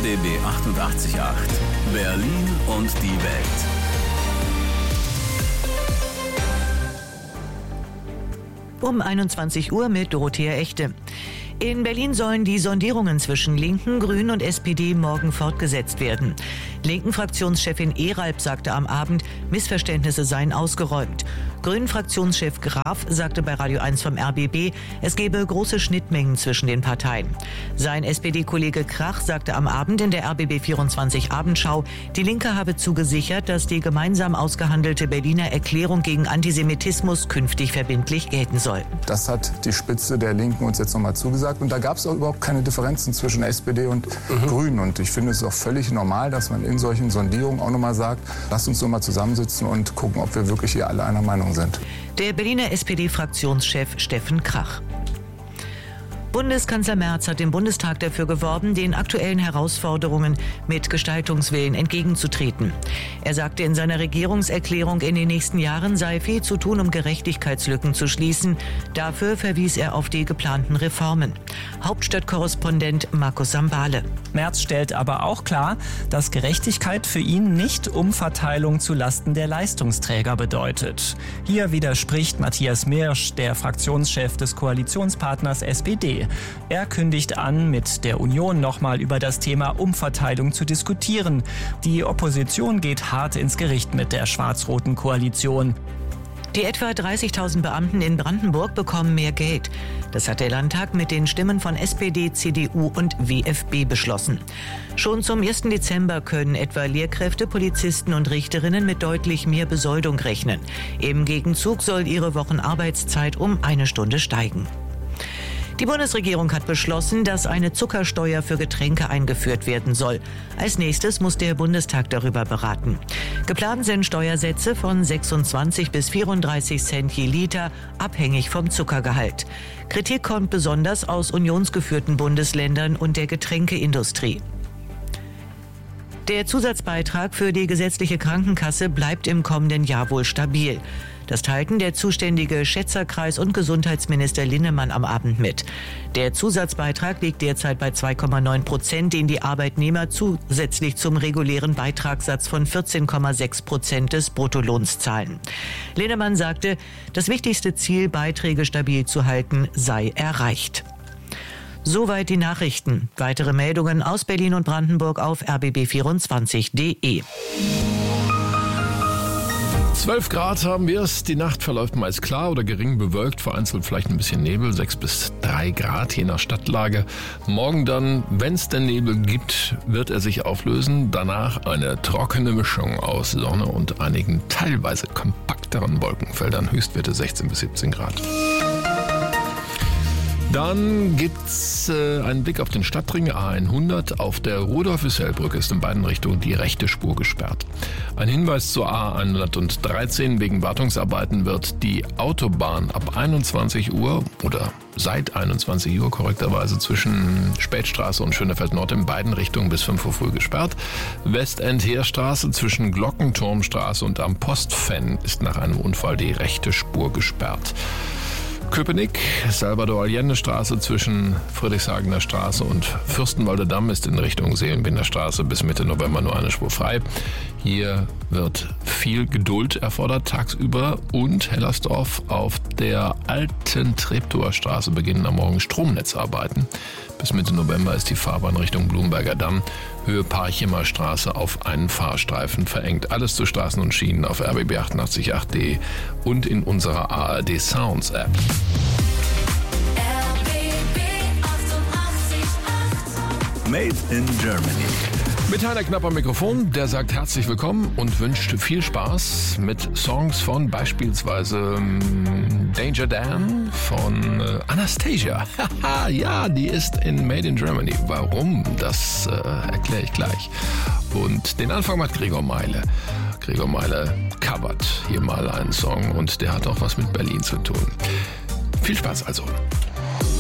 RBB 88.8 Berlin und die Welt. Um 21 Uhr mit Dorothea Echte. In Berlin sollen die Sondierungen zwischen Linken, Grünen und SPD morgen fortgesetzt werden. Linken-Fraktionschefin Eralb sagte am Abend, Missverständnisse seien ausgeräumt. Grünen-Fraktionschef Graf sagte bei Radio 1 vom RBB, es gebe große Schnittmengen zwischen den Parteien. Sein SPD-Kollege Krach sagte am Abend in der RBB 24 Abendschau, die Linke habe zugesichert, dass die gemeinsam ausgehandelte Berliner Erklärung gegen Antisemitismus künftig verbindlich gelten soll. Das hat die Spitze der Linken uns jetzt nochmal zugesagt. Und da gab es auch überhaupt keine Differenzen zwischen SPD und Grünen. Und ich finde es auch völlig normal, dass man in solchen Sondierungen auch nochmal sagt, lasst uns nochmal zusammensitzen und gucken, ob wir wirklich hier alle einer Meinung sind. Der Berliner SPD-Fraktionschef Steffen Krach. Bundeskanzler Merz hat im Bundestag dafür geworben, den aktuellen Herausforderungen mit Gestaltungswillen entgegenzutreten. Er sagte in seiner Regierungserklärung, in den nächsten Jahren sei viel zu tun, um Gerechtigkeitslücken zu schließen. Dafür verwies er auf die geplanten Reformen. Hauptstadtkorrespondent Markus Sambale. Merz stellt aber auch klar, dass Gerechtigkeit für ihn nicht Umverteilung zu Lasten der Leistungsträger bedeutet. Hier widerspricht Matthias Mirsch, der Fraktionschef des Koalitionspartners SPD. Er kündigt an, mit der Union nochmal über das Thema Umverteilung zu diskutieren. Die Opposition geht hart ins Gericht mit der schwarz-roten Koalition. Die etwa 30.000 Beamten in Brandenburg bekommen mehr Geld. Das hat der Landtag mit den Stimmen von SPD, CDU und WFB beschlossen. Schon zum 1. Dezember können etwa Lehrkräfte, Polizisten und Richterinnen mit deutlich mehr Besoldung rechnen. Im Gegenzug soll ihre Wochenarbeitszeit um 1 Stunde steigen. Die Bundesregierung hat beschlossen, dass eine Zuckersteuer für Getränke eingeführt werden soll. Als nächstes muss der Bundestag darüber beraten. Geplant sind Steuersätze von 26 bis 34 Cent je Liter, abhängig vom Zuckergehalt. Kritik kommt besonders aus unionsgeführten Bundesländern und der Getränkeindustrie. Der Zusatzbeitrag für die gesetzliche Krankenkasse bleibt im kommenden Jahr wohl stabil. Das teilten der zuständige Schätzerkreis und Gesundheitsminister Linnemann am Abend mit. Der Zusatzbeitrag liegt derzeit bei 2,9%, den die Arbeitnehmer zusätzlich zum regulären Beitragssatz von 14,6% des Bruttolohns zahlen. Linnemann sagte, das wichtigste Ziel, Beiträge stabil zu halten, sei erreicht. Soweit die Nachrichten. Weitere Meldungen aus Berlin und Brandenburg auf rbb24.de. 12 Grad haben wir es. Die Nacht verläuft meist klar oder gering bewölkt, vereinzelt vielleicht ein bisschen Nebel, 6 bis 3 Grad, je nach Stadtlage. Morgen dann, wenn es denn Nebel gibt, wird er sich auflösen. Danach eine trockene Mischung aus Sonne und einigen teilweise kompakteren Wolkenfeldern, Höchstwerte 16 bis 17 Grad. Dann gibt's einen Blick auf den Stadtring A100. Auf der Rudolf-Wissell-Brücke ist in beiden Richtungen die rechte Spur gesperrt. Ein Hinweis zur A113. Wegen Wartungsarbeiten wird die Autobahn ab 21 Uhr oder seit 21 Uhr korrekterweise zwischen Spätstraße und Schönefeld Nord in beiden Richtungen bis 5 Uhr früh gesperrt. Westend-Heerstraße zwischen Glockenturmstraße und am Postfenn ist nach einem Unfall die rechte Spur gesperrt. Köpenick, Salvador-Allende-Straße zwischen Friedrichshagener Straße und Fürstenwalder Damm ist in Richtung Seelenbinder Straße bis Mitte November nur eine Spur frei. Hier wird viel Geduld erfordert tagsüber und Hellersdorf auf der alten Treptower Straße beginnen am Morgen Stromnetzarbeiten. Bis Mitte November ist die Fahrbahn Richtung Blumberger Damm, Höhe Parchimer Straße auf einen Fahrstreifen verengt. Alles zu Straßen und Schienen auf rbb888.de und in unserer ARD Sounds App. Made in Germany. Mit Heiner Knapp am Mikrofon, der sagt herzlich willkommen und wünscht viel Spaß mit Songs von beispielsweise Danger Dan von Anastasia. Ja, die ist in Made in Germany. Warum? Das erkläre ich gleich. Und den Anfang macht Gregor Meile. Gregor Meile covert hier mal einen Song und der hat auch was mit Berlin zu tun. Viel Spaß also.